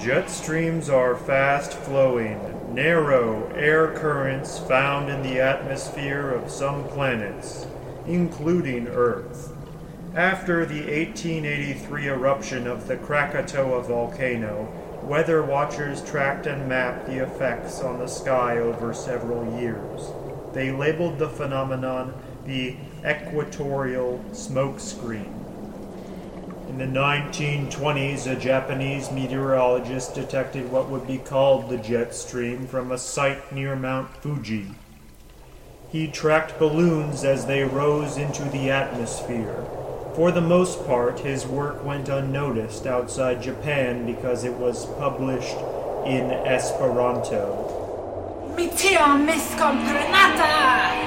Jet streams are fast-flowing, narrow air currents found in the atmosphere of some planets, including Earth. After the 1883 eruption of the Krakatoa volcano, weather watchers tracked and mapped the effects on the sky over several years. They labeled the phenomenon the equatorial smokescreen. In the 1920s, a Japanese meteorologist detected what would be called the jet stream from a site near Mount Fuji. He tracked balloons as they rose into the atmosphere. For the most part, his work went unnoticed outside Japan because it was published in Esperanto. Miteo miscomprenata!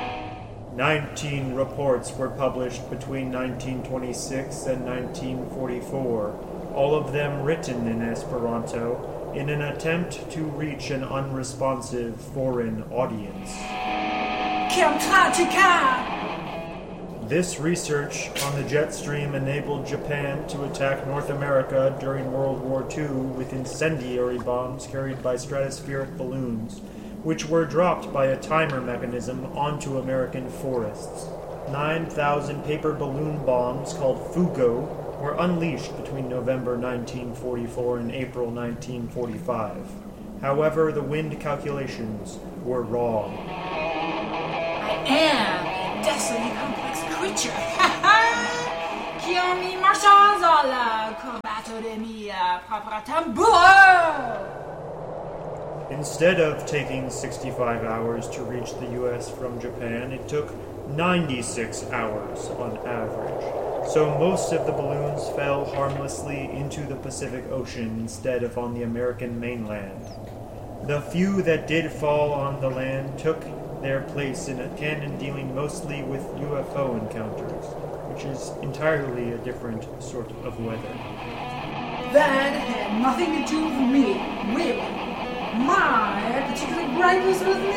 19 reports were published between 1926 and 1944, all of them written in Esperanto, in an attempt to reach an unresponsive foreign audience. Kiam tragica! This research on the jet stream enabled Japan to attack North America during World War II with incendiary bombs carried by stratospheric balloons, which were dropped by a timer mechanism onto American forests. 9,000 paper balloon bombs called Fugo were unleashed between November 1944 and April 1945. However, the wind calculations were wrong. I am a desperately complex creature. Qui mi marchas alla combatto de mia propria tamburo! Instead of taking 65 hours to reach the U.S. from Japan, it took 96 hours on average. So most of the balloons fell harmlessly into the Pacific Ocean instead of on the American mainland. The few that did fall on the land took their place in a canon dealing mostly with UFO encounters, which is entirely a different sort of weather. That had nothing to do with me, really. My particular gripe is with